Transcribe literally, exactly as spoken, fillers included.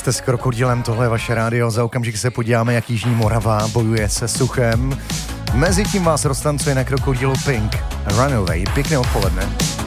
Jste s Krokodilem, tohle je vaše rádio. Za okamžik se podíváme, jak Jižní Morava bojuje se suchem. Mezitím vás roztancuje na Krokodilu Pink. Runaway. Pěkné odpoledne.